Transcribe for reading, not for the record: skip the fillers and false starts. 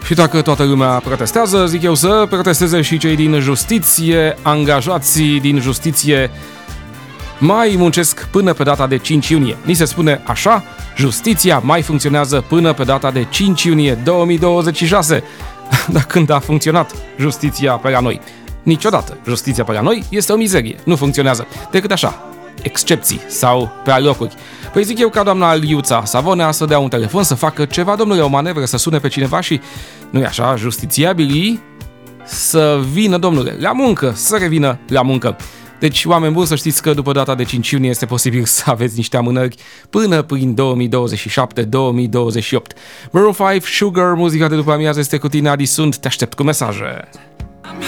Și dacă toată lumea protestează, zic eu să protesteze și cei din justiție. Angajații din justiție mai muncesc până pe data de 5 iunie. Ni se spune așa, justiția mai funcționează până pe data de 5 iunie 2026. Dar când a funcționat justiția pe la noi? Niciodată. Justiția pe la noi este o mizerie. Nu funcționează. Decât așa, excepții sau pe alocuri. Păi zic eu ca doamna Liuța Savonea să dea un telefon, să facă ceva, domnule, o manevră, să sune pe cineva și, nu-i așa, justițiabilii să vină, domnule, la muncă, să revină la muncă. Deci, oameni buni, să știți că după data de 5 iunie este posibil să aveți niște amânări până prin 2027-2028. Maroon 5, Sugar, muzica de după amiază este cu tine, Adi, sunt, te aștept cu mesaje.